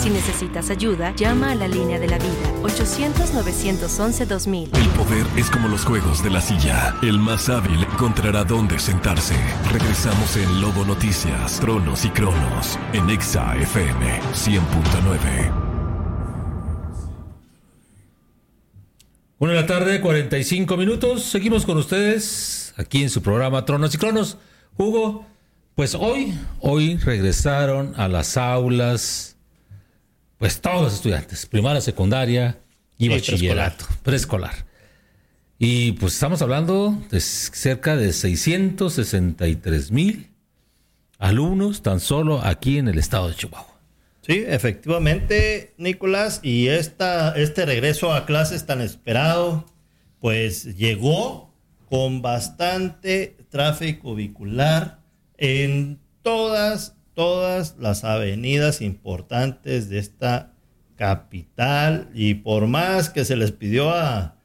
Si necesitas ayuda, llama a la línea de la vida, 800-911-2000. El poder es como los juegos de la silla. El más hábil encontrará dónde sentarse. Regresamos en Lobo Noticias, Tronos y Cronos, en Exa FM 100.9. 1:45 PM. Seguimos con ustedes aquí en su programa Tronos y Cronos. Hugo, pues hoy regresaron a las aulas, pues todos los estudiantes, primaria, secundaria y bachillerato, preescolar. Y pues estamos hablando de cerca de 663,000 alumnos tan solo aquí en el estado de Chihuahua. Sí, efectivamente, Nicolás, y este regreso a clases tan esperado, pues llegó con bastante tráfico vehicular en todas las avenidas importantes de esta capital, y por más que se les pidió a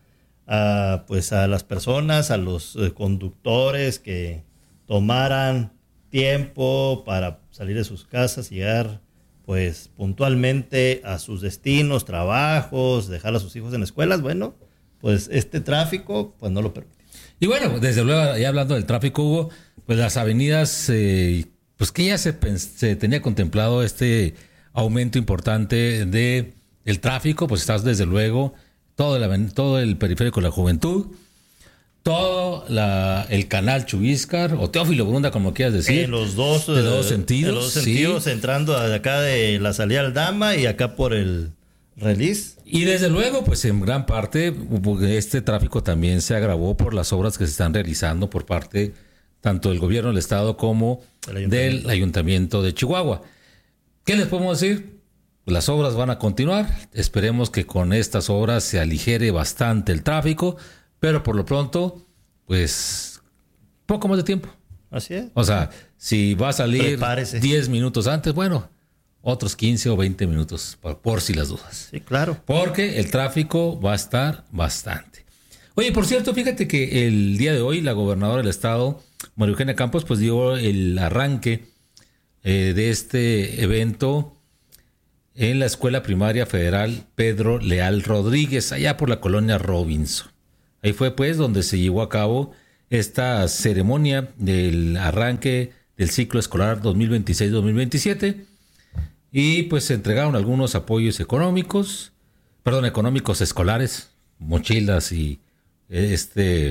las personas, a los conductores que tomaran tiempo para salir de sus casas y llegar pues puntualmente a sus destinos, trabajos, dejar a sus hijos en escuelas, bueno, pues este tráfico pues no lo permite. Y bueno, desde luego, ya hablando del tráfico, Hugo, pues las avenidas, pues que ya se tenía contemplado este aumento importante del tráfico, pues estás desde luego todo el periférico de la Juventud, todo el canal Chubíscar o Teófilo Brunda, como quieras decir. En los dos sentidos. En los dos sentidos, sí. Entrando de acá de la salida al Dama y acá por el Relis. Y desde luego, pues en gran parte, este tráfico también se agravó por las obras que se están realizando por parte tanto del gobierno del estado como del Ayuntamiento de Chihuahua. ¿Qué les podemos decir? Las obras van a continuar. Esperemos que con estas obras se aligere bastante el tráfico. Pero por lo pronto, pues, poco más de tiempo. Así es. O sea, si va a salir Prepárese. 10 minutos antes, bueno, otros 15 o 20 minutos, por si las dudas. Sí, claro. Porque el tráfico va a estar bastante. Oye, por cierto, fíjate que el día de hoy la gobernadora del estado, María Eugenia Campos, pues dio el arranque de este evento en la Escuela Primaria Federal Pedro Leal Rodríguez, allá por la colonia Robinson. Ahí fue pues donde se llevó a cabo esta ceremonia del arranque del ciclo escolar 2026-2027 y pues se entregaron algunos apoyos económicos escolares, mochilas y pues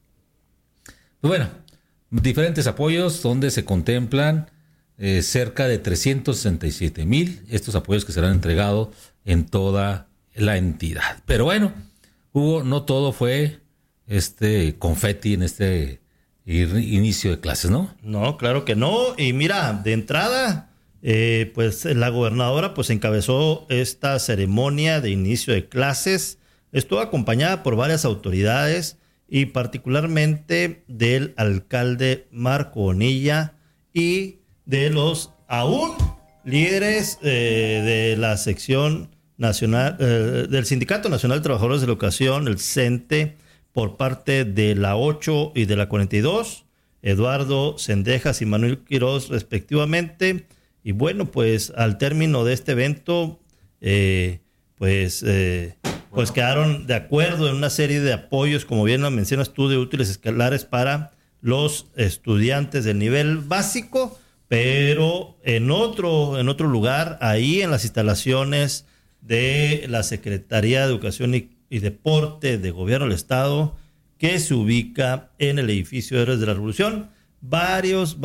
bueno, diferentes apoyos donde se contemplan cerca de 367,000 estos apoyos que serán entregados en toda la entidad. Pero bueno, Hugo, no todo fue confeti en este inicio de clases, ¿no? No, claro que no. Y mira, de entrada, pues la gobernadora pues encabezó esta ceremonia de inicio de clases. Estuvo acompañada por varias autoridades y particularmente del alcalde Marco Bonilla y de los aún líderes de la sección nacional del Sindicato Nacional de Trabajadores de la Educación, el CENTE, por parte de la 8 y de la 42, Eduardo Cendejas y Manuel Quiroz respectivamente. Y bueno, pues al término de este evento, pues quedaron de acuerdo en una serie de apoyos, como bien lo mencionas tú, de útiles escolares para los estudiantes del nivel básico, pero en otro lugar, ahí en las instalaciones de la Secretaría de Educación y Deporte de Gobierno del Estado, que se ubica en el edificio de Héroes de la Revolución. Varios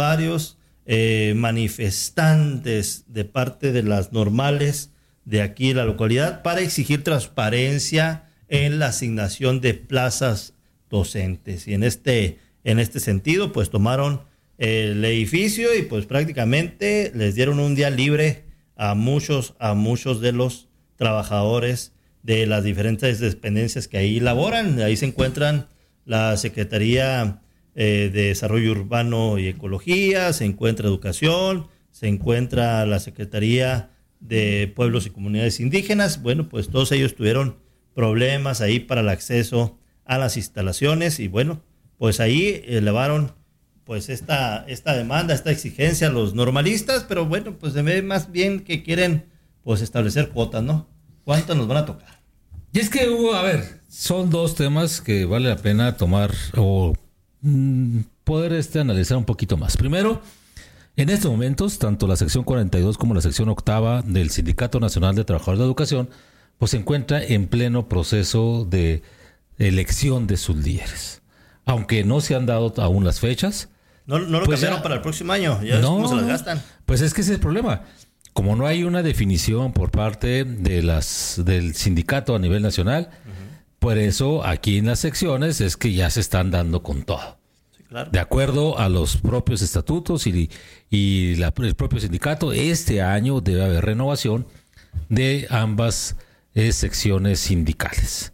manifestantes de parte de las normales de aquí en la localidad para exigir transparencia en la asignación de plazas docentes. Y en este sentido, pues tomaron el edificio y pues prácticamente les dieron un día libre a muchos de los trabajadores de las diferentes dependencias que ahí laboran. Ahí se encuentran la Secretaría de Desarrollo Urbano y Ecología, se encuentra Educación, se encuentra la Secretaría de Pueblos y Comunidades Indígenas. Bueno, pues todos ellos tuvieron problemas ahí para el acceso a las instalaciones y bueno, pues ahí elevaron pues esta demanda, esta exigencia a los normalistas, pero bueno, pues se ve más bien que quieren pues establecer cuotas, ¿no? ¿Cuántas nos van a tocar? Y es que, Hugo, a ver, son dos temas que vale la pena tomar o poder analizar un poquito más. Primero, en estos momentos, tanto la sección 42 como la sección octava del Sindicato Nacional de Trabajadores de Educación, pues se encuentra en pleno proceso de elección de sus líderes. Aunque no se han dado aún las fechas. No lo pues cambiaron para el próximo año, ya ves cómo se las gastan. Pues es que ese es el problema. Como no hay una definición por parte del sindicato a nivel nacional, por eso aquí en las secciones es que ya se están dando con todo. Sí, claro. De acuerdo a los propios estatutos y el propio sindicato, este año debe haber renovación de ambas secciones sindicales.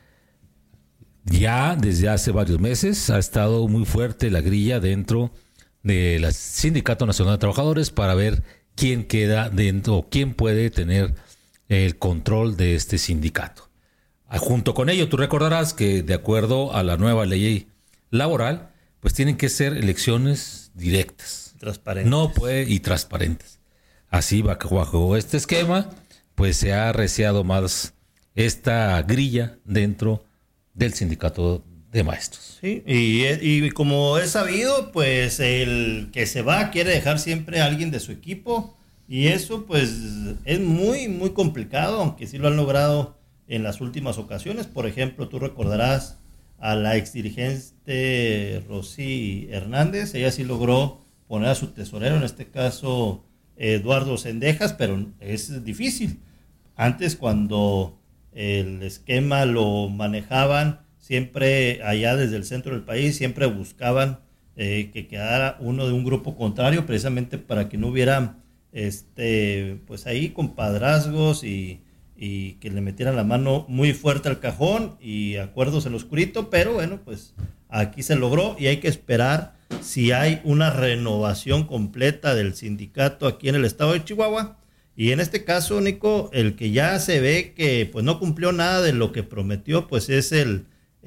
Ya desde hace varios meses ha estado muy fuerte la grilla dentro del Sindicato Nacional de Trabajadores para ver quién queda dentro o quién puede tener el control de este sindicato. Junto con ello, tú recordarás que de acuerdo a la nueva ley laboral, pues tienen que ser elecciones directas. Transparentes. No puede y transparentes. Así bajo este esquema, pues se ha arreciado más esta grilla dentro del sindicato de maestros. Sí, y como es sabido, pues el que se va quiere dejar siempre a alguien de su equipo y eso pues es muy, muy complicado, aunque sí lo han logrado en las últimas ocasiones. Por ejemplo, tú recordarás a la exdirigente Rosy Hernández, ella sí logró poner a su tesorero, en este caso Eduardo Cendejas, pero es difícil. Antes, cuando el esquema lo manejaban siempre allá desde el centro del país, siempre buscaban que quedara uno de un grupo contrario, precisamente para que no hubiera pues ahí compadrazgos y que le metieran la mano muy fuerte al cajón y acuerdos en lo oscurito. Pero bueno, pues aquí se logró y hay que esperar si hay una renovación completa del sindicato aquí en el estado de Chihuahua. Y en este caso, Nico, el que ya se ve que pues no cumplió nada de lo que prometió, pues es el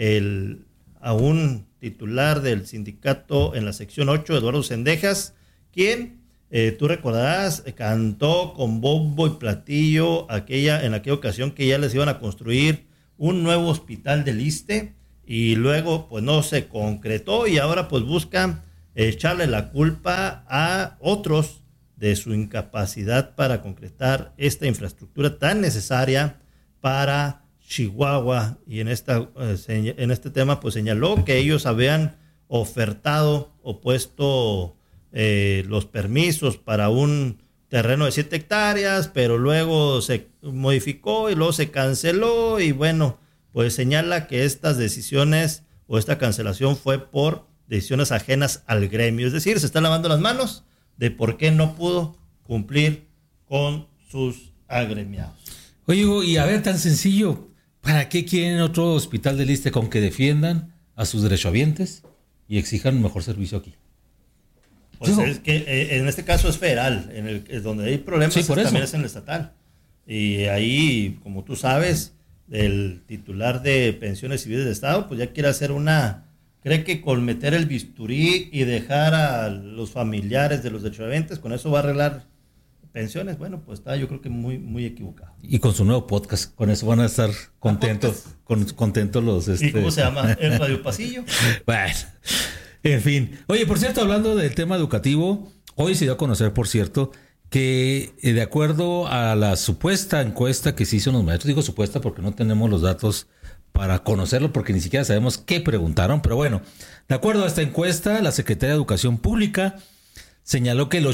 aún titular del sindicato en la sección 8, Eduardo Cendejas, quien, tú recordarás, cantó con bombo y platillo en aquella ocasión que ya les iban a construir un nuevo hospital del ISSSTE y luego pues no se concretó y ahora pues buscan echarle la culpa a otros de su incapacidad para concretar esta infraestructura tan necesaria para Chihuahua. Y en este tema pues señaló que ellos habían ofertado o puesto los permisos para un terreno de 7 hectáreas, pero luego se modificó y luego se canceló y bueno, pues señala que estas decisiones o esta cancelación fue por decisiones ajenas al gremio, es decir, se está lavando las manos de por qué no pudo cumplir con sus agremiados. Oye, Hugo, y a ver, tan sencillo, ¿para qué quieren otro hospital del ISSSTE? Con que defiendan a sus derechohabientes y exijan un mejor servicio aquí. Pues es que en este caso es federal, donde hay problemas sí, también es en el estatal. Y ahí, como tú sabes, el titular de pensiones civiles de Estado, pues ya quiere hacer cree que con meter el bisturí y dejar a los familiares de los derechohabientes, con eso va a arreglar pensiones. Bueno, pues está yo creo que muy, muy equivocado. Y con su nuevo podcast, con eso van a estar contentos, contentos los... ¿Y cómo se llama? ¿El Radio Pasillo? Bueno, en fin. Oye, por cierto, hablando del tema educativo, hoy se dio a conocer, por cierto, que de acuerdo a la supuesta encuesta que se hizo en los maestros, digo supuesta porque no tenemos los datos para conocerlo, porque ni siquiera sabemos qué preguntaron, pero bueno, de acuerdo a esta encuesta, la Secretaría de Educación Pública señaló que el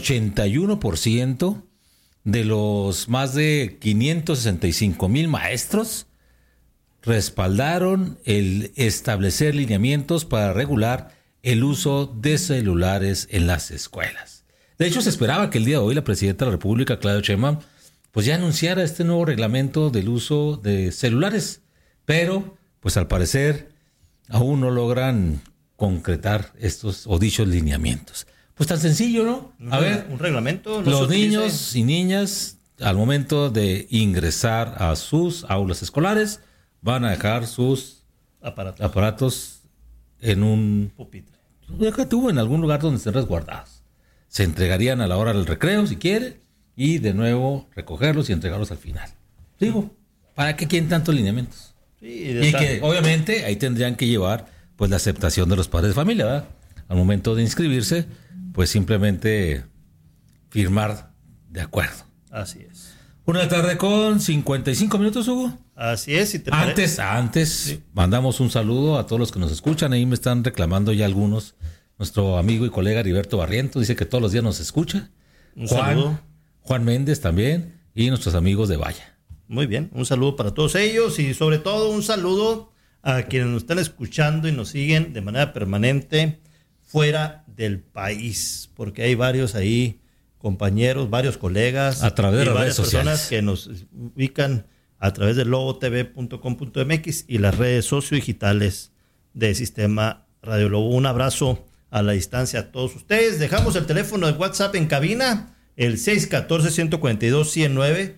81% de los más de 565,000 maestros respaldaron el establecer lineamientos para regular el uso de celulares en las escuelas. De hecho, se esperaba que el día de hoy la Presidenta de la República, Claudia Sheinbaum, pues ya anunciara este nuevo reglamento del uso de celulares, pero pues al parecer aún no logran concretar estos o dichos lineamientos. Pues tan sencillo, ¿no? A ver, un reglamento. Los niños y niñas al momento de ingresar a sus aulas escolares van a dejar sus aparatos en un pupitre. En algún lugar donde estén resguardados. Se entregarían a la hora del recreo si quiere y de nuevo recogerlos y entregarlos al final. Digo, ¿para qué quieren tantos lineamientos? Sí, y que obviamente ahí tendrían que llevar pues la aceptación de los padres de familia, ¿verdad? Al momento de inscribirse, pues simplemente firmar de acuerdo. Así es. 1:00 con 55 minutos, Hugo. Así es. Antes sí, mandamos un saludo a todos los que nos escuchan. Ahí me están reclamando ya algunos. Nuestro amigo y colega Heriberto Barriento dice que todos los días nos escucha. Un saludo. Juan Méndez también y nuestros amigos de Valla. Muy bien, un saludo para todos ellos y sobre todo un saludo a quienes nos están escuchando y nos siguen de manera permanente fuera del país, porque hay varios ahí compañeros, varios colegas a través de las varias redes personas sociales que nos ubican a través de lobotv.com.mx y las redes sociodigitales de Sistema Radio Lobo. Un abrazo a la distancia a todos ustedes. Dejamos el teléfono de WhatsApp en cabina, el 614-142-109,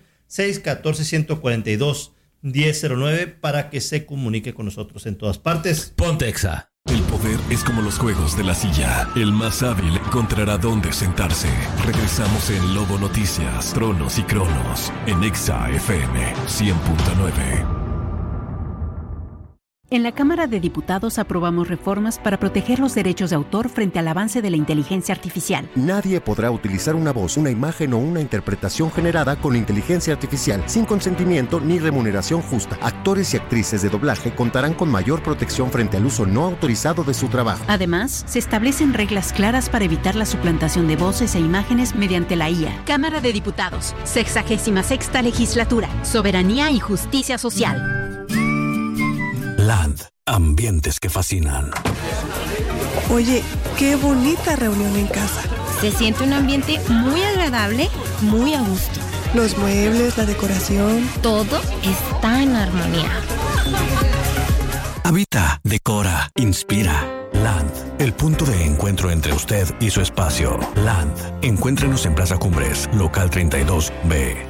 614-142-1009, para que se comunique con nosotros en todas partes. Ponte Exa. El poder es como los juegos de la silla. El más hábil encontrará dónde sentarse. Regresamos en Lobo Noticias, Tronos y Cronos, en Exa FM 100.9. En la Cámara de Diputados aprobamos reformas para proteger los derechos de autor frente al avance de la inteligencia artificial. Nadie podrá utilizar una voz, una imagen o una interpretación generada con inteligencia artificial sin consentimiento ni remuneración justa. Actores y actrices de doblaje contarán con mayor protección frente al uso no autorizado de su trabajo. Además, se establecen reglas claras para evitar la suplantación de voces e imágenes mediante la IA. Cámara de Diputados, 66ª Legislatura, Soberanía y Justicia Social. Land, ambientes que fascinan. Oye, qué bonita reunión en casa. Se siente un ambiente muy agradable, muy a gusto. Los muebles, la decoración. Todo está en armonía. Habita, decora, inspira. Land, el punto de encuentro entre usted y su espacio. Land, encuéntrenos en Plaza Cumbres, local 32B.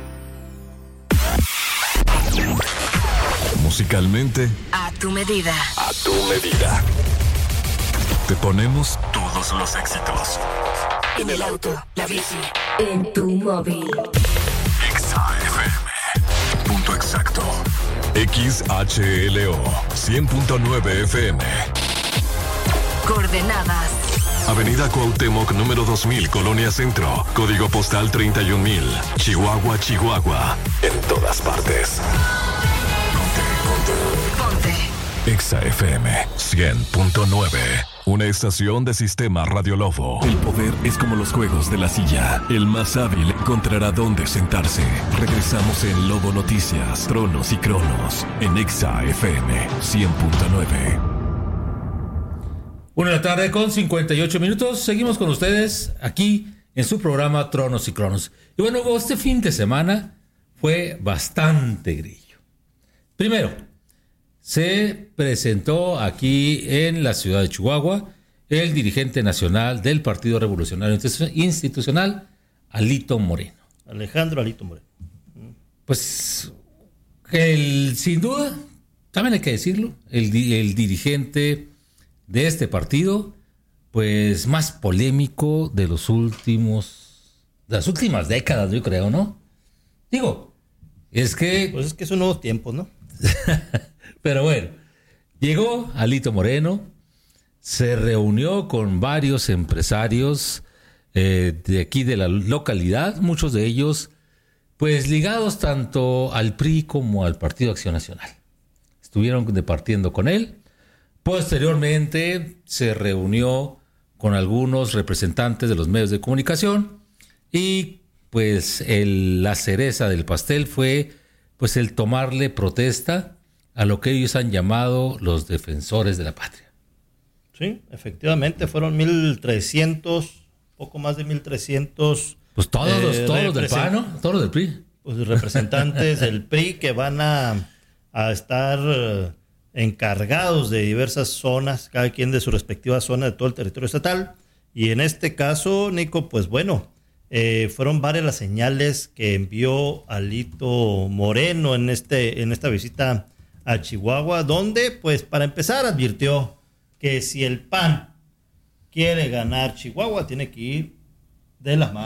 Musicalmente, A tu medida. a tu medida. Te ponemos todos los éxitos. En el auto, la bici, en tu móvil. Exa FM. Punto exacto. XHLO 100.9 FM. Coordenadas. Avenida Cuauhtémoc, número 2000, Colonia Centro. Código postal 31000. Chihuahua, Chihuahua. En todas partes. Ponte. Exa FM 100.9. Una estación de Sistema Radio Lobo. El poder es como los juegos de la silla. El más hábil encontrará dónde sentarse. Regresamos en Lobo Noticias, Tronos y Cronos, en Exa FM 100.9. 1:00 con 58 minutos. Seguimos con ustedes aquí en su programa Tronos y Cronos. Y bueno, Hugo, este fin de semana fue bastante grillo. Primero, se presentó aquí en la ciudad de Chihuahua el dirigente nacional del Partido Revolucionario Institucional, Alito Moreno. Alejandro Alito Moreno. Pues, sin duda, también hay que decirlo, el dirigente de este partido, pues más polémico de las últimas décadas, yo creo, ¿no? Digo, es que... Pues es que son nuevos tiempos, ¿no? Pero bueno, llegó Alito Moreno, se reunió con varios empresarios de aquí de la localidad, muchos de ellos pues ligados tanto al PRI como al Partido Acción Nacional. Estuvieron departiendo con él. Posteriormente se reunió con algunos representantes de los medios de comunicación y pues la cereza del pastel fue pues el tomarle protesta a lo que ellos han llamado los defensores de la patria. Sí, efectivamente, fueron 1,300, poco más de 1,300. Pues todos los del PAN, ¿no? Todos los del PRI. Pues representantes del PRI que van a estar encargados de diversas zonas, cada quien de su respectiva zona de todo el territorio estatal. Y en este caso, Nico, pues bueno, fueron varias las señales que envió Alito Moreno en esta visita a Chihuahua, donde, pues, para empezar, advirtió que si el PAN quiere ganar Chihuahua, tiene que ir de la mano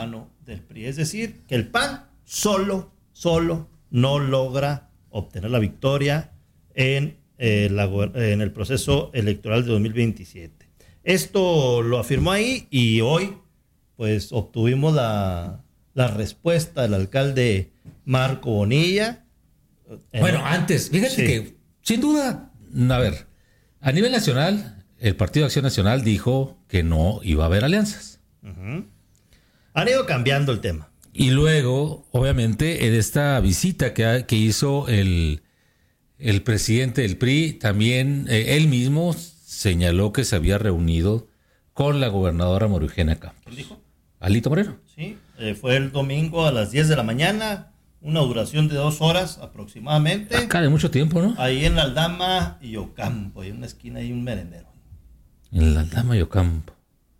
del PRI. Es decir, que el PAN solo no logra obtener la victoria en el proceso electoral de 2027. Esto lo afirmó ahí y hoy pues obtuvimos la respuesta del alcalde Marco Bonilla. Bueno, antes, fíjate que sin duda, a ver, a nivel nacional, el Partido de Acción Nacional dijo que no iba a haber alianzas. Uh-huh. Han ido cambiando el tema. Y luego, obviamente, en esta visita que hizo el presidente del PRI, también él mismo señaló que se había reunido con la gobernadora María Eugenia Campos. ¿Quién dijo? Alito Moreno. Sí, fue el domingo a las 10 de la mañana, una duración de 2 horas aproximadamente. Acá de mucho tiempo, ¿no? Ahí en la Aldama y Ocampo, hay una esquina, hay un merendero. En la Aldama y Ocampo.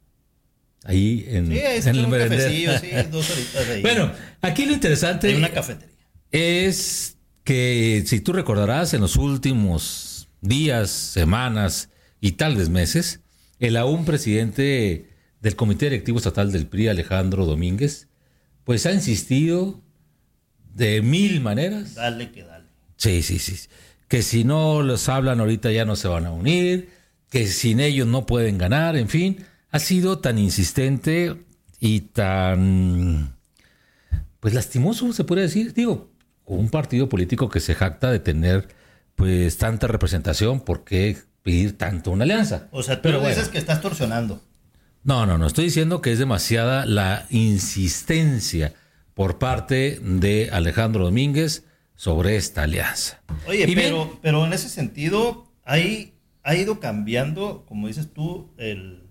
Ahí en el merendero. Sí, 2 horitas ahí. Bueno, aquí lo interesante hay una cafetería. Es que, si tú recordarás, en los últimos días, semanas y tal vez meses, el aún presidente del Comité Directivo Estatal del PRI, Alejandro Domínguez, pues ha insistido de 1000 maneras. Dale que dale. Sí. Que si no los hablan ahorita ya no se van a unir, que sin ellos no pueden ganar, en fin. Ha sido tan insistente y tan, pues lastimoso, se puede decir. Digo, un partido político que se jacta de tener pues tanta representación, ¿por qué pedir tanto una alianza? O sea, tú dices que estás torsionando. No, estoy diciendo que es demasiada la insistencia por parte de Alejandro Domínguez sobre esta alianza. Oye, pero en ese sentido ha ido cambiando, como dices tú, el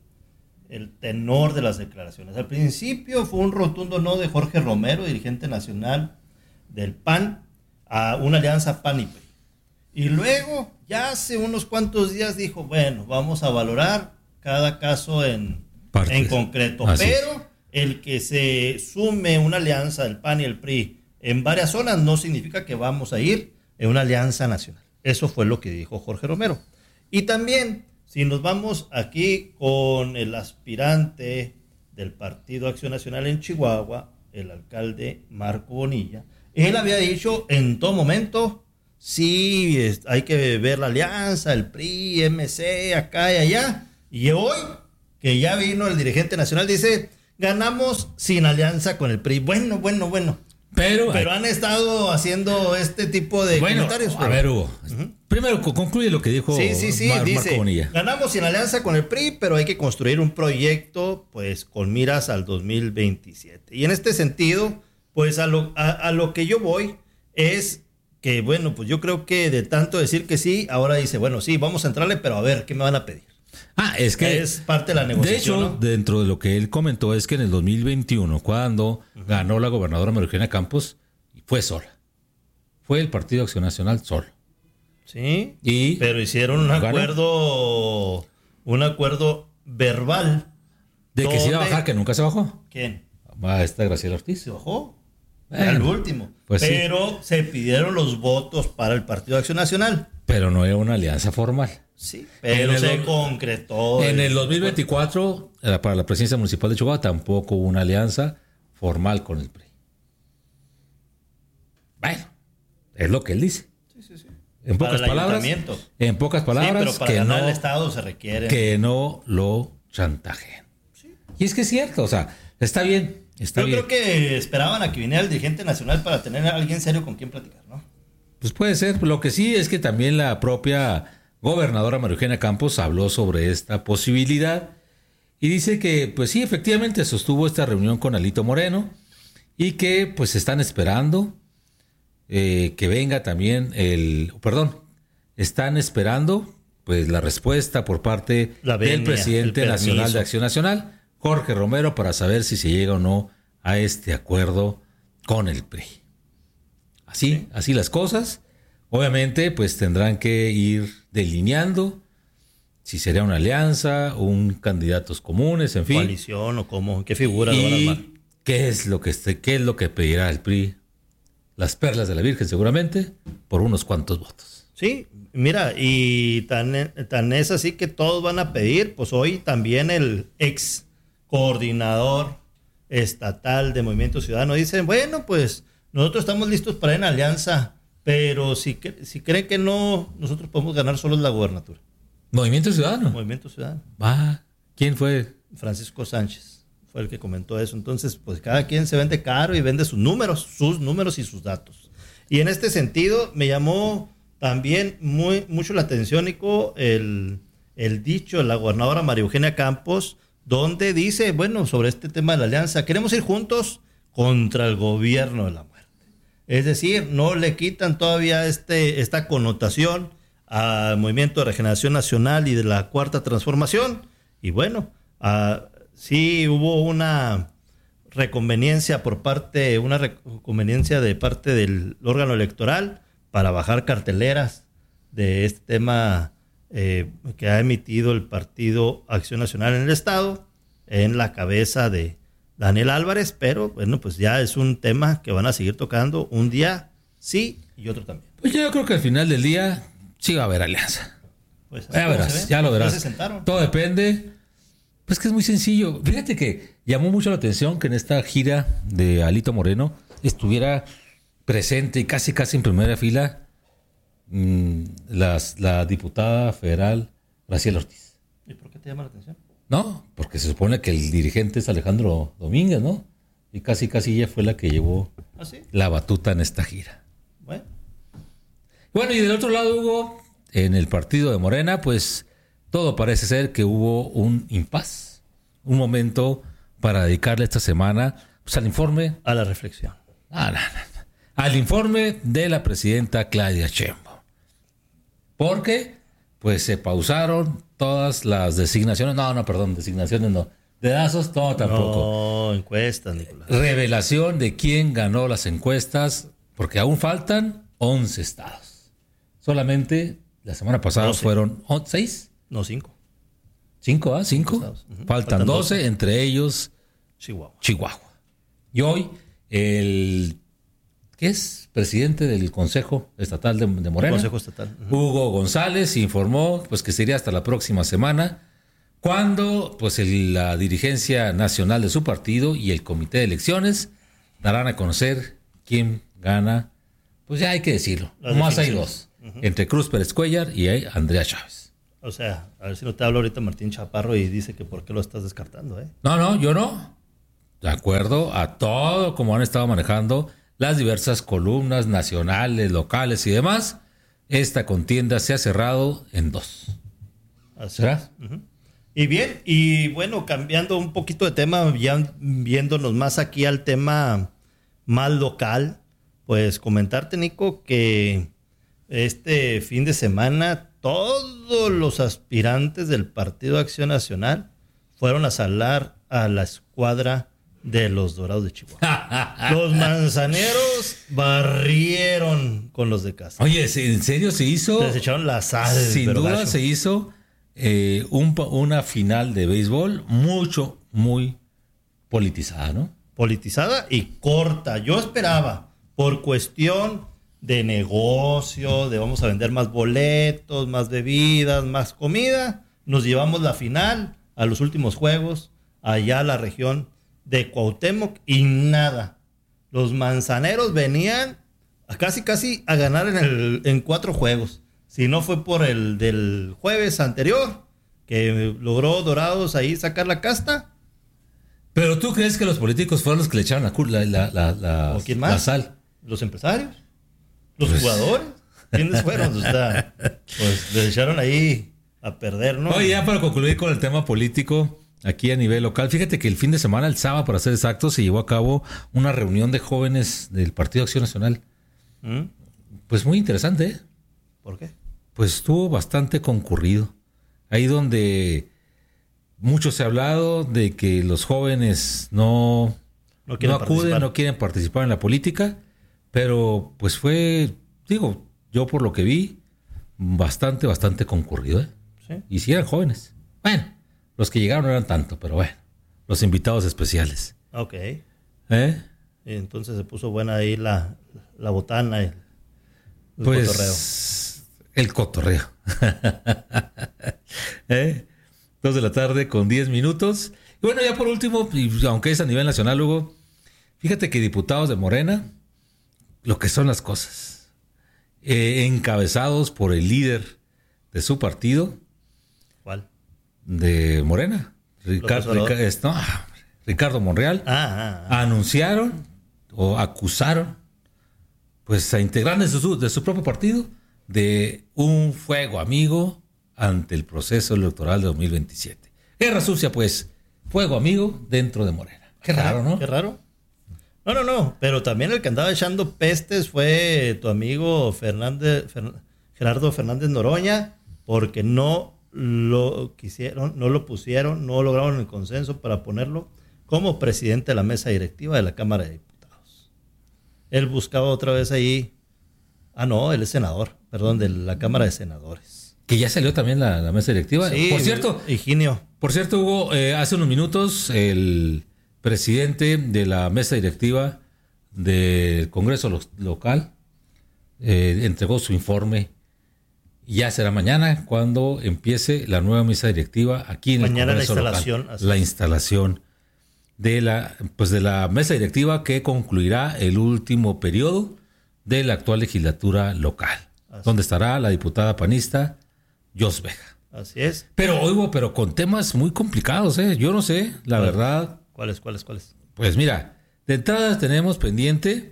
tenor de las declaraciones. Al principio fue un rotundo no de Jorge Romero, dirigente nacional del PAN, a una alianza PAN y PRI. Y luego, ya hace unos cuantos días dijo, bueno, vamos a valorar cada caso en concreto. Así pero el que se sume una alianza del PAN y el PRI en varias zonas no significa que vamos a ir en una alianza nacional. Eso fue lo que dijo Jorge Romero. Y también, si nos vamos aquí con el aspirante del Partido Acción Nacional en Chihuahua, el alcalde Marco Bonilla, él había dicho en todo momento, sí, hay que ver la alianza, el PRI, MC, acá y allá. Y hoy, que ya vino el dirigente nacional, dice, ganamos sin alianza con el PRI. Bueno. Pero han estado haciendo este tipo de comentarios. A ver, Hugo, primero concluye lo que dijo dice, Marco Bonilla. Ganamos sin alianza con el PRI, pero hay que construir un proyecto pues con miras al 2027. Y en este sentido, pues a lo que yo voy es que, bueno, pues yo creo que de tanto decir que sí, ahora dice, bueno, sí, vamos a entrarle, pero a ver, ¿qué me van a pedir? Es que es parte de la negociación. De hecho, ¿no? Dentro de lo que él comentó es que en el 2021, cuando ganó la gobernadora María Eugenia Campos, fue sola. Fue el Partido Acción Nacional solo. Sí, pero hicieron un acuerdo verbal. De que se iba a bajar, que nunca se bajó. ¿Quién? Esta Graciela Ortiz. ¿Se bajó? Al último. Pues pero se pidieron los votos para el Partido Acción Nacional. Pero no era una alianza formal. Sí, pero se concretó. En el 2024, para la presidencia municipal de Chihuahua, tampoco hubo una alianza formal con el PRI. Bueno, es lo que él dice. Sí. En pocas palabras, pero para ganar el Estado se requiere que no lo chantajeen. Sí. Y es que es cierto, o sea, está bien. Yo creo que esperaban a que viniera el dirigente nacional para tener a alguien serio con quien platicar, ¿no? Pues puede ser. Lo que sí es que también la propia gobernadora María Eugenia Campos habló sobre esta posibilidad y dice que, pues sí, efectivamente sostuvo esta reunión con Alito Moreno y que, pues, están esperando que venga también están esperando, pues, la respuesta por parte del presidente nacional de Acción Nacional, Jorge Romero, para saber si se llega o no a este acuerdo con el PRI. Así las cosas. Obviamente, pues tendrán que ir delineando si sería una alianza, candidatos comunes, en fin. Coalición o cómo, qué figura lo van a armar. ¿Qué es lo que pedirá el PRI? Las perlas de la Virgen, seguramente, por unos cuantos votos. Sí, mira, y tan es así que todos van a pedir, pues hoy también el ex coordinador estatal de Movimiento Ciudadano dicen, bueno, pues nosotros estamos listos para ir en alianza, pero si creen que no, nosotros podemos ganar solo la gubernatura. ¿Movimiento Ciudadano? Movimiento Ciudadano. ¿Quién fue? Francisco Sánchez fue el que comentó eso. Entonces, pues cada quien se vende caro y vende sus números y sus datos. Y en este sentido, me llamó también mucho la atención, Nico, el dicho de la gobernadora María Eugenia Campos, donde dice, bueno, sobre este tema de la alianza, queremos ir juntos contra el gobierno de la muerte. Es decir, no le quitan todavía esta connotación al Movimiento de Regeneración Nacional y de la Cuarta Transformación. Y bueno, sí hubo una reconveniencia de parte del órgano electoral para bajar carteleras de este tema que ha emitido el Partido Acción Nacional en el Estado, en la cabeza de Daniel Álvarez, pero bueno, pues ya es un tema que van a seguir tocando un día sí y otro también. Pues yo creo que al final del día sí va a haber alianza. Pues ya verás, ya lo verás. Ya se sentaron. Todo depende. Pues que es muy sencillo. Fíjate que llamó mucho la atención que en esta gira de Alito Moreno estuviera presente y casi en primera fila la diputada federal Graciela Ortiz. ¿Y por qué te llama la atención? No, porque se supone que el dirigente es Alejandro Domínguez, ¿no? Y casi ella fue la que llevó la batuta en esta gira. Bueno, y del otro lado, Hugo, en el partido de Morena, pues todo parece ser que hubo un impas, un momento para dedicarle esta semana pues, al informe. A la reflexión. Al informe de la presidenta Claudia Sheinbaum. Porque pues se pausaron todas las designaciones. Designaciones no. Dedazos, no, tampoco. No, encuestas, Nicolás. Revelación de quién ganó las encuestas, porque aún faltan 11 estados. Solamente la semana pasada 12. Fueron 6. No, 5. 5, 5. Faltan 12, entre ellos Chihuahua. Y hoy el que es presidente del Consejo Estatal de Morena, Consejo Estatal. Hugo González, informó pues que sería hasta la próxima semana cuando pues la dirigencia nacional de su partido y el comité de elecciones darán a conocer quién gana. Pues ya hay que decirlo. Más hay 2. Entre Cruz Pérez Cuellar y Andrea Chávez. O sea, a ver si no te habla ahorita Martín Chaparro y dice que por qué lo estás descartando, ¿eh? No, yo no. De acuerdo a todo como han estado manejando las diversas columnas nacionales, locales y demás, esta contienda se ha cerrado en 2. ¿Será? Y bien, y bueno, cambiando un poquito de tema, ya viéndonos más aquí al tema más local, pues comentarte, Nico, que este fin de semana todos los aspirantes del Partido Acción Nacional fueron a salar a la escuadra de los Dorados de Chihuahua. Los manzaneros barrieron con los de casa. Oye, ¿en serio se hizo? Les echaron la sal. Sin duda gacho. Se hizo una final de béisbol muy politizada, ¿no? Politizada y corta. Yo esperaba, por cuestión de negocio, de vamos a vender más boletos, más bebidas, más comida, nos llevamos la final a los últimos juegos, allá a la región de Cuauhtémoc y nada. Los manzaneros venían a casi a ganar en 4 juegos. Si no fue por el del jueves anterior, que logró Dorados ahí sacar la casta. ¿Pero tú crees que los políticos fueron los que le echaron ¿O quién más? La sal? ¿Los empresarios? ¿Los jugadores? ¿Quiénes fueron? O sea, pues les echaron ahí a perder, ¿no? Oye, ya para concluir con el tema político, aquí a nivel local, fíjate que el fin de semana, el sábado, para ser exacto, se llevó a cabo una reunión de jóvenes del Partido Acción Nacional. Pues muy interesante, ¿eh? ¿Por qué? Pues estuvo bastante concurrido. Ahí donde mucho se ha hablado de que los jóvenes no acuden, no quieren participar en la política, pero pues fue, yo por lo que vi, bastante concurrido, ¿eh? ¿Sí? Y si eran jóvenes. Bueno, los que llegaron no eran tanto, pero bueno, los invitados especiales. Ok. Entonces se puso buena ahí la botana, el cotorreo. El cotorreo. 2 de la tarde con 10 minutos. Y bueno, ya por último, y aunque es a nivel nacional, Hugo, fíjate que diputados de Morena, lo que son las cosas, encabezados por el líder de su partido. ¿Cuál? De Morena. Ricardo Monreal. Anunciaron o acusaron pues a integrantes de su propio partido de un fuego amigo ante el proceso electoral de 2027. Guerra sucia, pues, fuego amigo dentro de Morena. Qué raro, ¿no? Qué raro. No, pero también el que andaba echando pestes fue tu amigo Gerardo Fernández Noroña, porque no lo quisieron, no lo pusieron, no lograron el consenso para ponerlo como presidente de la mesa directiva de la Cámara de Diputados. Él buscaba otra vez ahí, él es senador, de la Cámara de Senadores. Que ya salió también la mesa directiva. Sí, por cierto, Higinio. Por cierto, Hugo, hace unos minutos el presidente de la mesa directiva del Congreso local entregó su informe. Ya será mañana cuando empiece la nueva mesa directiva aquí en el Congreso local. La instalación de la mesa directiva que concluirá el último periodo de la actual legislatura local, donde estará la diputada panista Jos Vega. Así es. Pero con temas muy complicados, ¿eh? Yo no sé, la verdad. ¿Cuáles? Pues mira, de entrada tenemos pendiente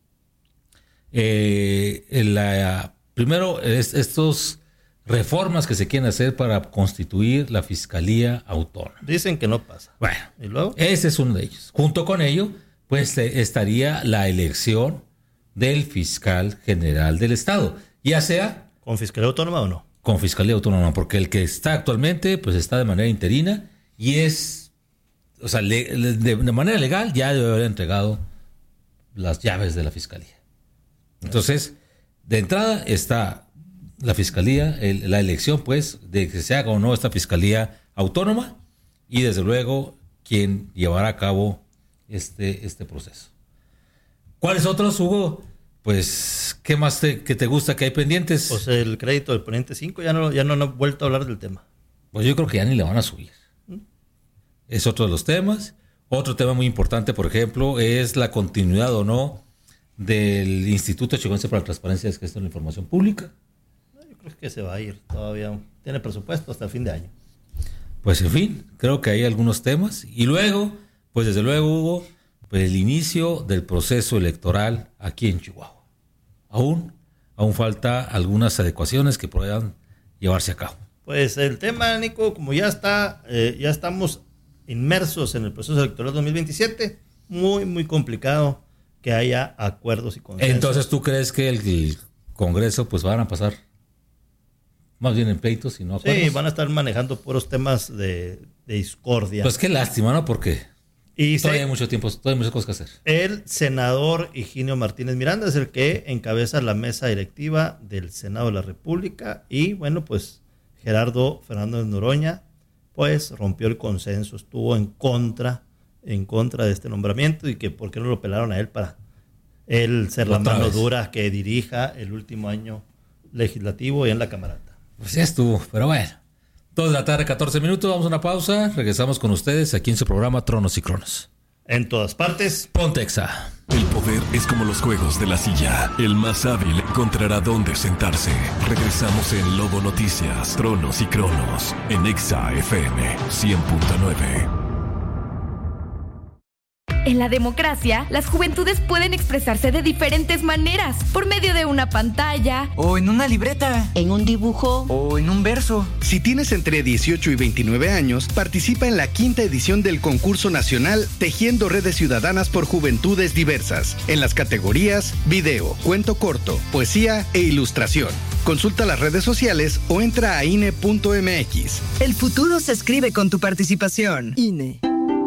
primero estos reformas que se quieren hacer para constituir la Fiscalía Autónoma. Dicen que no pasa. Bueno, ¿y luego? Ese es uno de ellos. Junto con ello, pues estaría la elección del fiscal general del Estado, ya sea... ¿Con Fiscalía Autónoma o no? Con Fiscalía Autónoma, porque el que está actualmente, pues está de manera interina y es, de manera legal ya debe haber entregado las llaves de la Fiscalía. Entonces, de entrada está la Fiscalía, la elección, pues, de que se haga o no esta Fiscalía Autónoma y, desde luego, quien llevará a cabo este proceso. ¿Cuáles otros, Hugo? Pues, ¿qué más que te gusta que hay pendientes? Pues el crédito del ponente 5, ya no han vuelto a hablar del tema. Pues yo creo que ya ni le van a subir. Es otro de los temas. Otro tema muy importante, por ejemplo, es la continuidad o no del Instituto Chihuahuense para la Transparencia y Gestión de la Información Pública. Yo creo que se va a ir todavía. Tiene presupuesto hasta el fin de año. Pues en fin, creo que hay algunos temas. Y luego, pues desde luego, Hugo, pues el inicio del proceso electoral aquí en Chihuahua. Aún falta algunas adecuaciones que puedan llevarse a cabo. Pues el tema, Nico, como ya estamos inmersos en el proceso electoral 2027, muy, muy complicado que haya acuerdos y consensos. Entonces, ¿tú crees que el Congreso pues van a pasar más bien en pleitos y no acuerdos? Sí, van a estar manejando puros temas de discordia. Pues qué lástima, ¿no? Porque todavía hay mucho tiempo, todavía hay muchas cosas que hacer. El senador Higinio Martínez Miranda es el que encabeza la mesa directiva del Senado de la República y, bueno, pues Gerardo Fernández Noroña pues rompió el consenso, estuvo en contra de este nombramiento y que por qué no lo pelaron a él para él ser la mano dura que dirija el último año legislativo y en la camarata. Pues ya estuvo, pero bueno. 2 de la tarde, 14 minutos, vamos a una pausa, regresamos con ustedes aquí en su programa Tronos y Cronos. En todas partes, Pontexa. El poder es como los juegos de la silla. El más hábil encontrará dónde sentarse. Regresamos en Lobo Noticias, Tronos y Cronos, en Exa FM 100.9. En la democracia, las juventudes pueden expresarse de diferentes maneras, por medio de una pantalla, o en una libreta, en un dibujo, o en un verso. Si tienes entre 18 y 29 años, participa en la 5ª edición del concurso nacional Tejiendo Redes Ciudadanas por Juventudes Diversas, en las categorías video, cuento corto, poesía e ilustración. Consulta las redes sociales o entra a INE.mx. El futuro se escribe con tu participación. INE.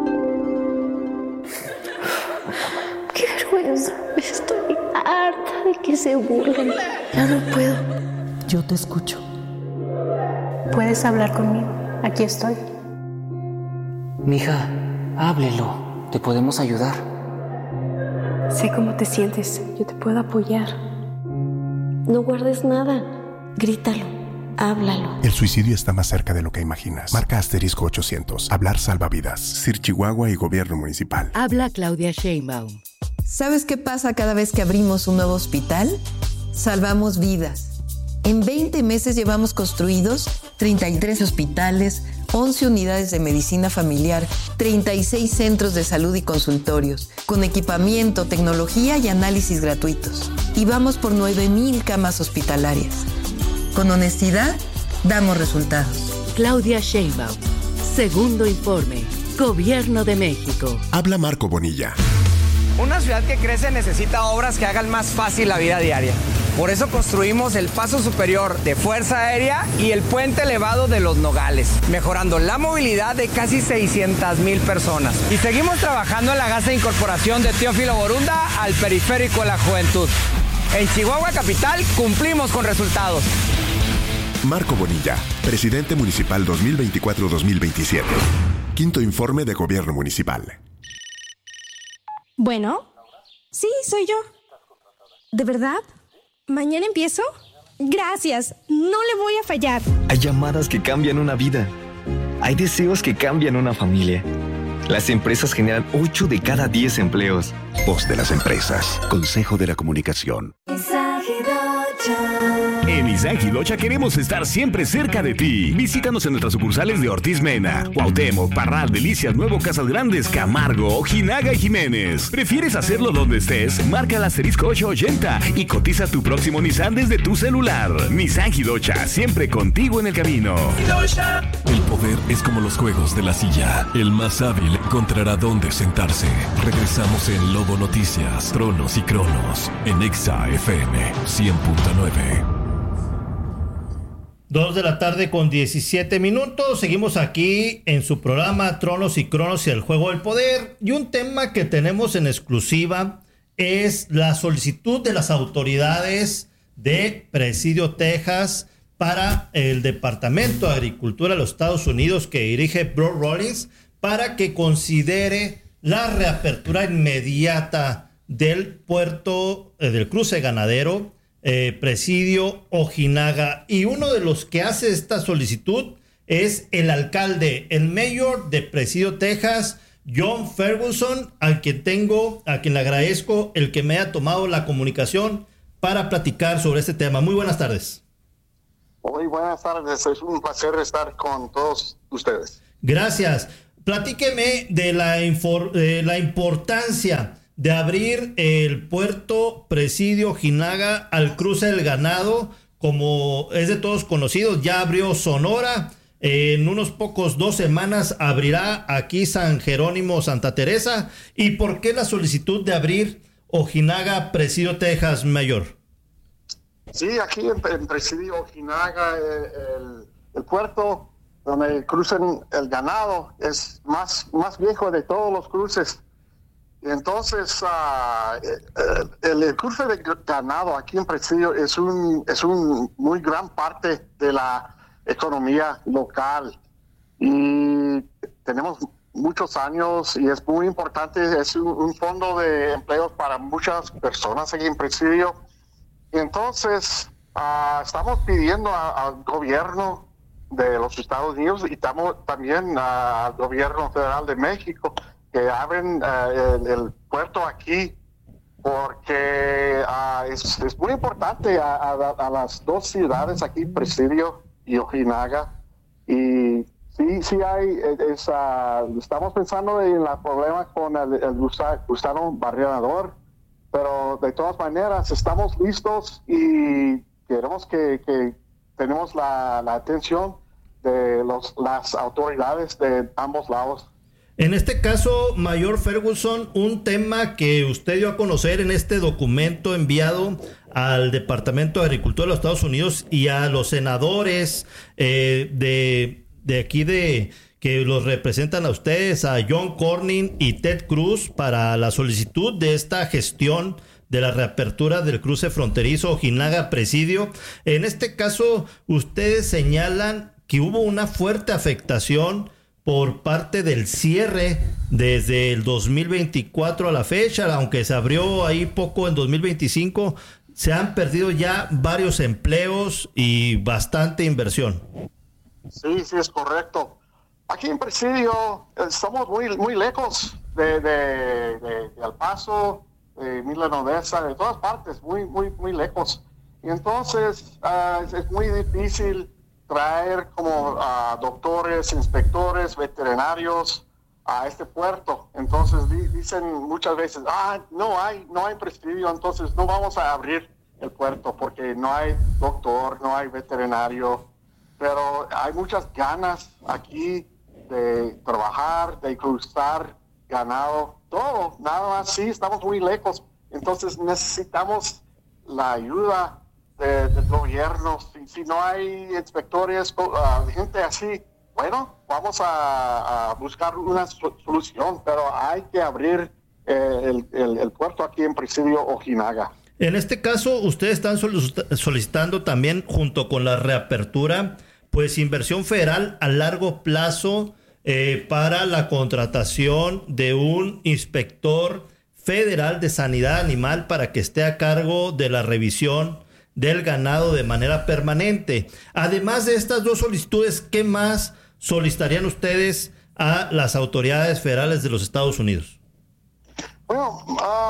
¡Qué vergüenza! Estoy harta de que se burlen. Ya no puedo. Yo te escucho. ¿Puedes hablar conmigo? Aquí estoy. Mija, háblelo. Te podemos ayudar. Sé cómo te sientes. Yo te puedo apoyar. No guardes nada. Grítalo. háblalo. El suicidio está más cerca de lo que imaginas. Marca asterisco 800. Hablar salva vidas. Sir Chihuahua y Gobierno Municipal. Habla Claudia Sheinbaum. ¿Sabes qué pasa cada vez que abrimos un nuevo hospital? Salvamos vidas. En 20 meses llevamos construidos 33 hospitales, 11 unidades de medicina familiar, 36 centros de salud y consultorios, con equipamiento, tecnología y análisis gratuitos. Y vamos por 9,000 camas hospitalarias. Con honestidad, damos resultados. Claudia Sheinbaum. Segundo informe. Gobierno de México. Habla Marco Bonilla. Una ciudad que crece necesita obras que hagan más fácil la vida diaria. Por eso construimos el paso superior de Fuerza Aérea y el puente elevado de Los Nogales, mejorando la movilidad de casi 600,000 personas. Y seguimos trabajando en la gas de incorporación de Teófilo Borunda al periférico de la juventud. En Chihuahua Capital cumplimos con resultados. Marco Bonilla, presidente municipal 2024-2027. Quinto informe de Gobierno Municipal. Bueno, sí, soy yo. ¿De verdad? ¿Mañana empiezo? Gracias, no le voy a fallar. Hay llamadas que cambian una vida. Hay deseos que cambian una familia. Las empresas generan 8 de cada 10 empleos. Voz de las empresas. Consejo de la Comunicación. En Nissan Gilocha queremos estar siempre cerca de ti. Visítanos en nuestras sucursales de Ortiz Mena, Cuauhtémoc, Parral, Delicias, Nuevo Casas Grandes, Camargo, Ojinaga y Jiménez. ¿Prefieres hacerlo donde estés? Marca el asterisco 880 y cotiza tu próximo Nissan desde tu celular. Nissan Gilocha, siempre contigo en el camino. El poder es como los juegos de la silla. El más hábil encontrará dónde sentarse. Regresamos en Lobo Noticias, Tronos y Cronos, en Exa FM 100.9. 2 de la tarde con 17 minutos. Seguimos aquí en su programa Tronos y Cronos y el Juego del Poder. Y un tema que tenemos en exclusiva es la solicitud de las autoridades de Presidio, Texas, para el Departamento de Agricultura de los Estados Unidos que dirige Brock Rawlings, para que considere la reapertura inmediata del puerto, del cruce ganadero, Presidio Ojinaga. Y uno de los que hace esta solicitud es el alcalde, el mayor de Presidio, Texas, John Ferguson, a quien le agradezco el que me haya tomado la comunicación para platicar sobre este tema. Muy buenas tardes. Muy buenas tardes, es un placer estar con todos ustedes. Gracias. Platíqueme de la importancia de abrir el puerto Presidio Ojinaga al cruce del ganado. Como es de todos conocidos, ya abrió Sonora. En unos pocos 2 semanas abrirá aquí San Jerónimo, Santa Teresa. ¿Y por qué la solicitud de abrir Ojinaga, Presidio, Texas, mayor? Sí, aquí en Presidio Ojinaga, el puerto donde cruzan el ganado es más viejo de todos los cruces. Y entonces el cruce de ganado aquí en Presidio es un muy gran parte de la economía local. Y tenemos muchos años y es muy importante, es un fondo de empleos para muchas personas aquí en Presidio. Y entonces estamos pidiendo al gobierno de los Estados Unidos y estamos también al gobierno federal de México que abren el puerto aquí, porque es muy importante a las 2 ciudades aquí, Presidio y Ojinaga. Y sí hay, estamos pensando en el problema con el gusano barrenador, pero de todas maneras estamos listos y queremos que tenemos la atención de las autoridades de ambos lados. En este caso, Mayor Ferguson, un tema que usted dio a conocer en este documento enviado al Departamento de Agricultura de los Estados Unidos y a los senadores de aquí que los representan a ustedes, a John Cornyn y Ted Cruz, para la solicitud de esta gestión de la reapertura del cruce fronterizo Ojinaga Presidio. En este caso, ustedes señalan que hubo una fuerte afectación por parte del cierre desde el 2024 a la fecha, aunque se abrió ahí poco en 2025, se han perdido ya varios empleos y bastante inversión. Sí, es correcto. Aquí en Presidio estamos muy lejos de El Paso, de Midland Odessa, de todas partes, muy lejos. Y entonces es muy difícil traer como doctores, inspectores, veterinarios a este puerto. Entonces dicen muchas veces, no hay Presidio, entonces no vamos a abrir el puerto porque no hay doctor, no hay veterinario. Pero hay muchas ganas aquí de trabajar, de cruzar ganado, todo, nada más. Sí, estamos muy lejos, entonces necesitamos la ayuda del gobierno. Si no hay inspectores, gente así, bueno, vamos a buscar una solución, pero hay que abrir el puerto aquí en Presidio Ojinaga. En este caso, ustedes están solicitando también, junto con la reapertura, pues inversión federal a largo plazo para la contratación de un inspector federal de sanidad animal para que esté a cargo de la revisión del ganado de manera permanente. Además de estas dos solicitudes, ¿qué más solicitarían ustedes a las autoridades federales de los Estados Unidos? Bueno,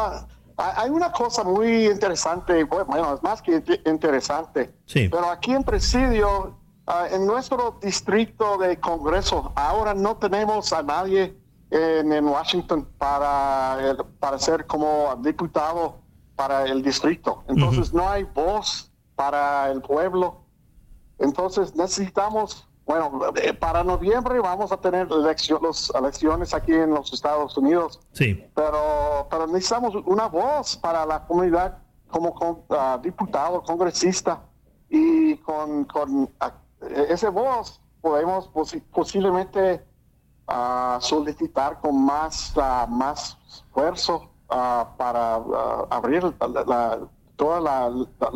hay una cosa muy interesante, bueno, es más que interesante, sí. Pero aquí en Presidio, en nuestro distrito de Congreso, ahora no tenemos a nadie en Washington para ser como diputado para el distrito. Entonces no hay voz para el pueblo. Entonces necesitamos, bueno, para noviembre vamos a tener elecciones aquí en los Estados Unidos. Sí. Pero necesitamos una voz para la comunidad como diputado, congresista, y con esa voz podemos posiblemente solicitar con más esfuerzo para abrir toda la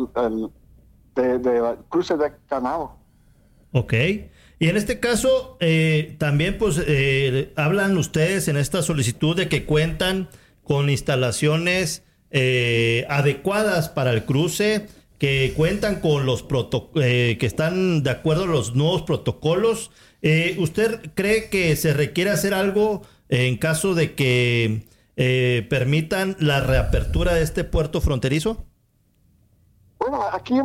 cruce de ganado. Ok. Y en este caso, también pues hablan ustedes en esta solicitud de que cuentan con instalaciones adecuadas para el cruce, que cuentan con los que están de acuerdo a los nuevos protocolos. ¿Usted cree que se requiere hacer algo en caso de que permitan la reapertura de este puerto fronterizo? Bueno, aquí,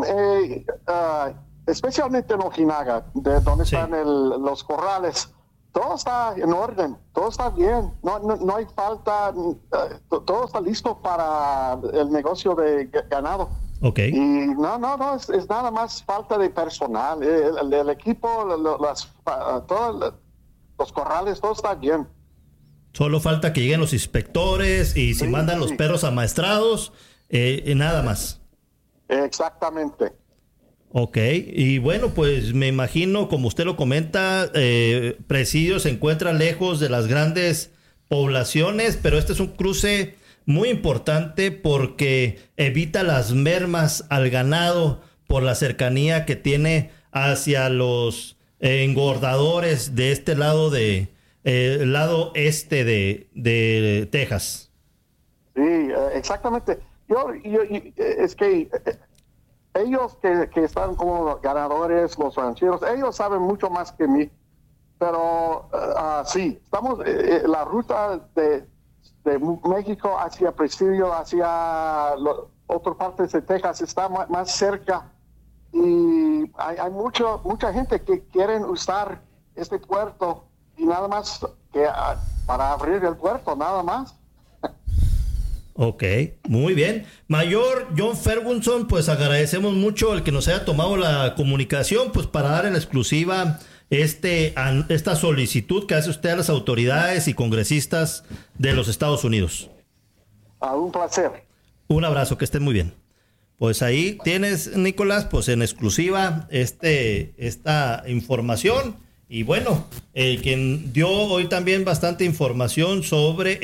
especialmente en Ojinaga, de donde están los corrales, todo está en orden, todo está bien, no hay falta, todo está listo para el negocio de ganado. Okay. Y no, es nada más falta de personal. El equipo, todos los corrales, todo está bien. Solo falta que lleguen los inspectores y si mandan los perros amaestrados, nada más. Exactamente. Ok, y bueno, pues me imagino, como usted lo comenta, Presidio se encuentra lejos de las grandes poblaciones, pero este es un cruce muy importante porque evita las mermas al ganado por la cercanía que tiene hacia los engordadores de este lado el lado este de Texas. Sí, exactamente. Es que ellos que están como ganadores, los rancheros, ellos saben mucho más que mí. Pero sí, estamos la ruta de México hacia Presidio, hacia otras partes de Texas, está más cerca. Y hay mucha gente que quieren usar este puerto y nada más que para abrir el puerto, nada más. Ok, muy bien. Mayor John Ferguson, pues agradecemos mucho el que nos haya tomado la comunicación, pues para dar en exclusiva esta solicitud que hace usted a las autoridades y congresistas de los Estados Unidos. Un placer. Un abrazo, que estén muy bien. Pues ahí tienes, Nicolás, pues en exclusiva esta información. Y bueno, quien dio hoy también bastante información sobre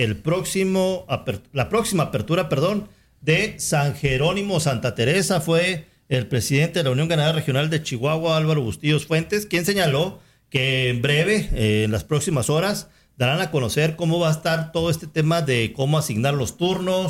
la próxima apertura, de San Jerónimo Santa Teresa fue el presidente de la Unión Ganadera Regional de Chihuahua, Álvaro Bustillos Fuentes, quien señaló que en breve, en las próximas horas, darán a conocer cómo va a estar todo este tema de cómo asignar los turnos,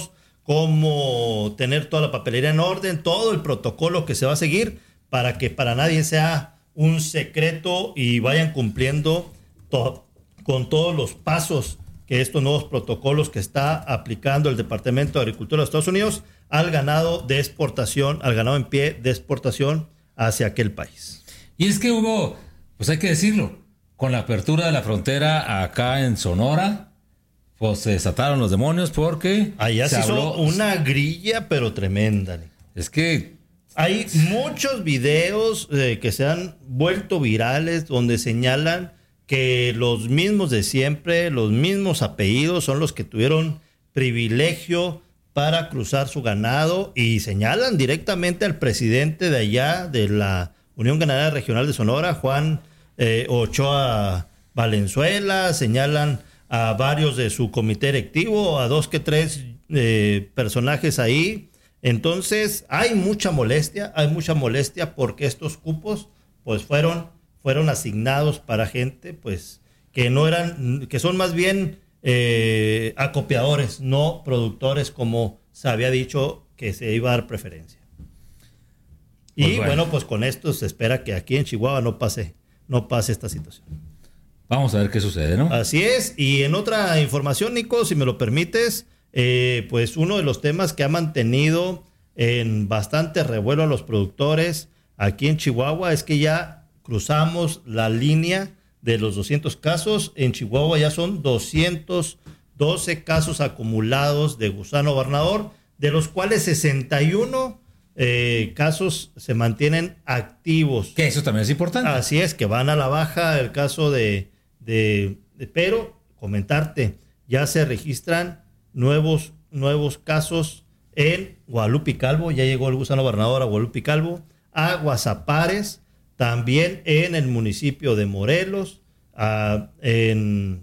cómo tener toda la papelería en orden, todo el protocolo que se va a seguir para que para nadie sea un secreto y vayan cumpliendo con todos los pasos que estos nuevos protocolos que está aplicando el Departamento de Agricultura de Estados Unidos al ganado de exportación, al ganado en pie de exportación hacia aquel país. Y es que hubo, pues hay que decirlo, con la apertura de la frontera acá en Sonora, pues se desataron los demonios porque allá se hizo una grilla pero tremenda. Es que hay muchos videos que se han vuelto virales donde señalan que los mismos de siempre, los mismos apellidos son los que tuvieron privilegio para cruzar su ganado y señalan directamente al presidente de allá de la Unión Ganadera Regional de Sonora, Juan Ochoa Valenzuela, señalan a varios de su comité directivo, a 2 que 3 personajes ahí. Entonces hay mucha molestia porque estos cupos pues fueron asignados para gente pues que no eran, que son más bien acopiadores, no productores como se había dicho que se iba a dar preferencia. Pues y bueno, pues con esto se espera que aquí en Chihuahua no pase esta situación. Vamos a ver qué sucede, ¿no? Así es. Y en otra información, Nico, si me lo permites, pues uno de los temas que ha mantenido en bastante revuelo a los productores aquí en Chihuahua es que ya cruzamos la línea de los 200 casos. En Chihuahua ya son 212 casos acumulados de gusano barnador, de los cuales 61 casos se mantienen activos. Que eso también es importante. Así es, que van a la baja el caso pero comentarte, ya se registran nuevos casos en Guadalupe y Calvo, ya llegó el gusano barnador a Guadalupe y Calvo, a Guasapares, también en el municipio de Morelos, en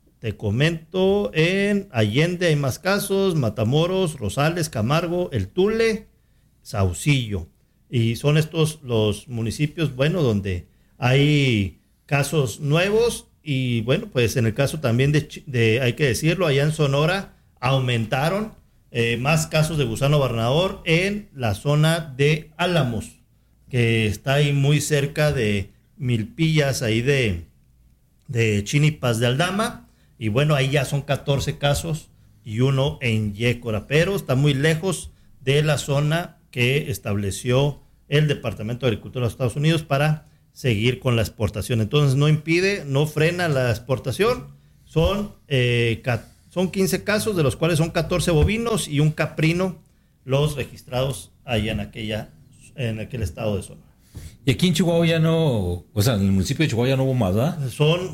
Allende hay más casos, Matamoros, Rosales, Camargo, El Tule, Saucillo. Y son estos los municipios, bueno, donde hay casos nuevos. Y bueno, pues en el caso también hay que decirlo, allá en Sonora aumentaron más casos de gusano barnador en la zona de Álamos, que está ahí muy cerca de Milpillas, ahí de Chinipas de Aldama. Y bueno, ahí ya son 14 casos y uno en Yécora, pero está muy lejos de la zona que estableció el Departamento de Agricultura de los Estados Unidos para seguir con la exportación. Entonces no frena la exportación. Son 15 casos, de los cuales son 14 bovinos y un caprino los registrados allá en aquel estado de Sonora. Y aquí en Chihuahua ya no, o sea, en el municipio de Chihuahua ya no hubo más, ¿verdad? Son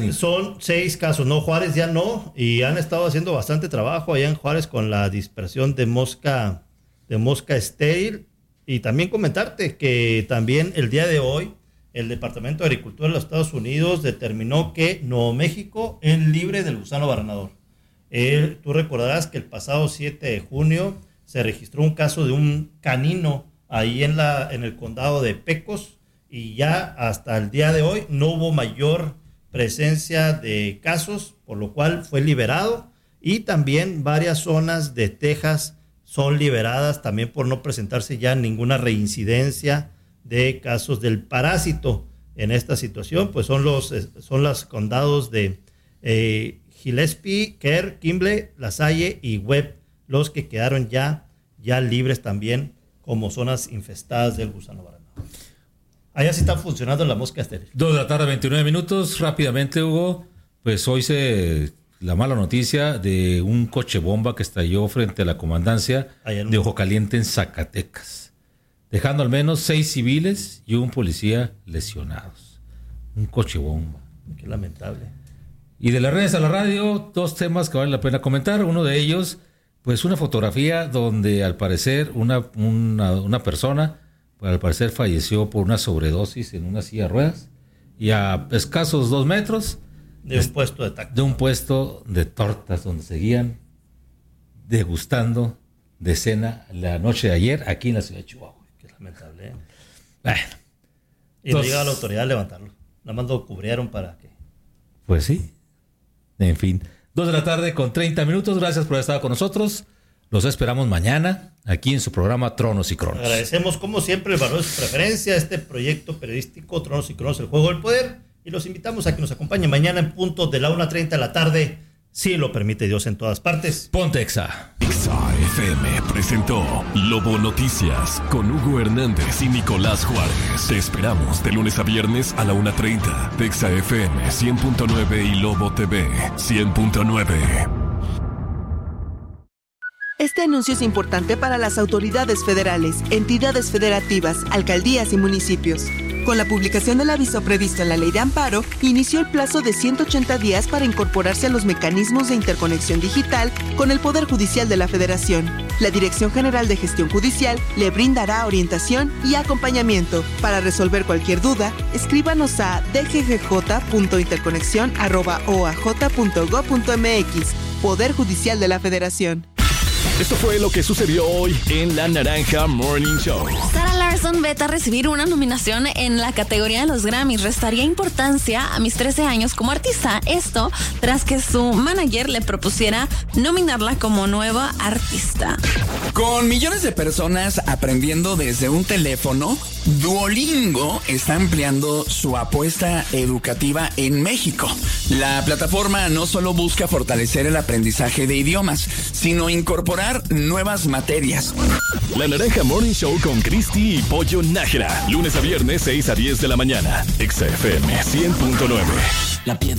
6 casos, no, Juárez ya no, y han estado haciendo bastante trabajo allá en Juárez con la dispersión de mosca estéril. Y también comentarte que también el día de hoy el Departamento de Agricultura de los Estados Unidos determinó que Nuevo México es libre del gusano barnador. Tú recordarás que el pasado 7 de junio se registró un caso de un canino ahí en el condado de Pecos, y ya hasta el día de hoy no hubo mayor presencia de casos, por lo cual fue liberado. Y también varias zonas de Texas son liberadas también por no presentarse ya ninguna reincidencia de casos del parásito. En esta situación pues son los condados de Gillespie, Kerr, Kimble, LaSalle y Webb los que quedaron ya libres también como zonas infestadas del gusano barnador. Allá sí está funcionando la mosca estéril. 2:29 p.m. Rápidamente, Hugo, pues hoy la mala noticia de un coche bomba que estalló frente a la comandancia de Ojo Caliente en Zacatecas, dejando al menos 6 civiles y un policía lesionados. Un coche bomba. Qué lamentable. Y de las redes a la radio, 2 temas que vale la pena comentar. Uno de ellos, pues una fotografía donde al parecer una persona, pues al parecer falleció por una sobredosis en una silla de ruedas, y a escasos 2 metros de un puesto de tacos. De un puesto de tortas donde seguían degustando de cena la noche de ayer aquí en la ciudad de Chihuahua. Qué lamentable. Bueno. Y no llega a la autoridad a levantarlo. Nada más lo cubrieron para que... Pues sí. En fin. 2:30 p.m. Gracias por haber estado con nosotros. Los esperamos mañana aquí en su programa Tronos y Cronos. Agradecemos como siempre el valor de su preferencia a este proyecto periodístico Tronos y Cronos, el juego del poder, y los invitamos a que nos acompañen mañana en punto de la 1:30 de la tarde, si lo permite Dios, en todas partes. Ponte Exa. Exa FM presentó Lobo Noticias con Hugo Hernández y Nicolás Juárez. Te esperamos de lunes a viernes a la 1:30 de Exa FM 100.9 y Lobo TV 100.9. Este anuncio es importante para las autoridades federales, entidades federativas, alcaldías y municipios. Con la publicación del aviso previsto en la Ley de Amparo, inició el plazo de 180 días para incorporarse a los mecanismos de interconexión digital con el Poder Judicial de la Federación. La Dirección General de Gestión Judicial le brindará orientación y acompañamiento. Para resolver cualquier duda, escríbanos a dggj.interconexión@oaj.gov.mx. Poder Judicial de la Federación. Esto fue lo que sucedió hoy en La Naranja Morning Show. Sarah Larson veta recibir una nominación en la categoría de los Grammys. Restaría importancia a mis 13 años como artista. Esto tras que su manager le propusiera nominarla como nueva artista. Con millones de personas aprendiendo desde un teléfono, Duolingo está ampliando su apuesta educativa en México. La plataforma no solo busca fortalecer el aprendizaje de idiomas, sino incorporar nuevas materias. La Naranja Morning Show con Cristi y Pollo Nájera. Lunes a viernes 6 a 10 de la mañana. Exa FM 100.9. La piedra.